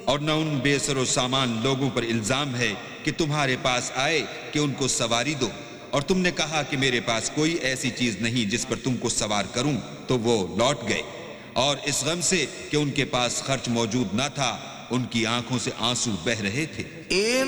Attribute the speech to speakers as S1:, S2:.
S1: और न उन बेसरो सामान लोगों पर इल्जाम है कि तुम्हारे पास आए कि उनको सवारी दो, और तुमने कहा कि मेरे पास कोई ऐसी चीज नहीं जिस पर तुमको सवार करूं, तो वो लौट गए। और इस गम से कि उनके पास खर्च मौजूद न था, उनकी आंखों से आंसू बह रहे थे।